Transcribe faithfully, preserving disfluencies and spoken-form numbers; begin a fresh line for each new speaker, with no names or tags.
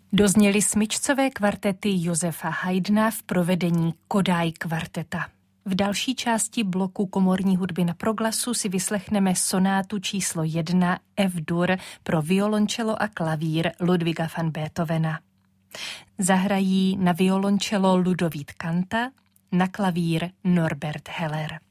Dozněly smyčcové kvartety Josefa Haydna v provedení Kodály kvarteta. V další části bloku komorní hudby na proglasu si vyslechneme sonátu číslo jedna F-dur pro violončelo a klavír Ludwiga van Beethovena. Zahrají na violončelo Ludovít Kanta, na klavír Norbert Heller.